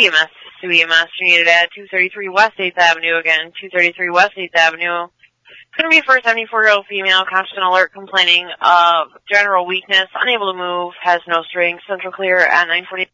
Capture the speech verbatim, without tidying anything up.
E M S to E M S. You needed at two thirty-three West eighth Avenue. Again, two thirty-three West eighth Avenue. Going to be for a seventy-four-year-old female, constant alert, complaining of general weakness, unable to move, has no strength, central clear at nine forty.